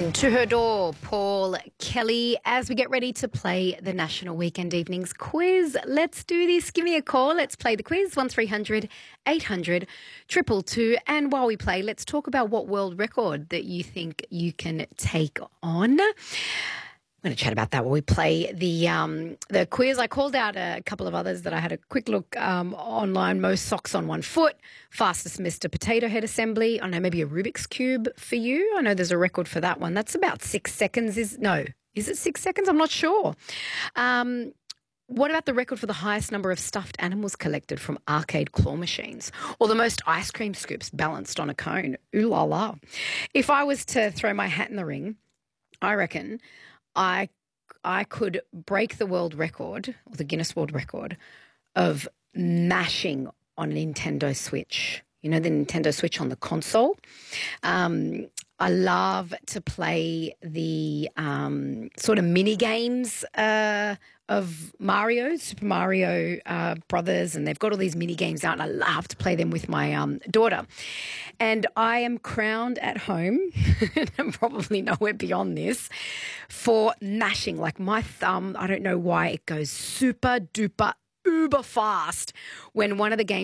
Knocking to her door, Paul Kelly, as we get ready to play the National Weekend Evenings quiz. Let's do this. Give me a call. Let's play the quiz, 1300 800 222. And while we play, let's talk about what world record that you think you can take on. I'm going to chat about that while we play the quiz. I called out a couple of others that I had a quick look online. Most socks on one foot, fastest Mr. Potato Head assembly. I know, maybe a Rubik's Cube for you. I know there's a record for that one. That's about 6 seconds. Is it 6 seconds? I'm not sure. What about the record for the highest number of stuffed animals collected from arcade claw machines? Or the most ice cream scoops balanced on a cone? Ooh la la. If I was to throw my hat in the ring, I reckon I could break the world record, or the Guinness World Record, of mashing on a Nintendo Switch. You know, the Nintendo Switch on the console. I love to play the sort of mini games of Mario, Super Mario Brothers, and they've got all these mini games out, and I love to play them with my daughter. And I am crowned at home, and probably nowhere beyond this, for mashing. Like my thumb, I don't know why, it goes super duper uber fast when one of the games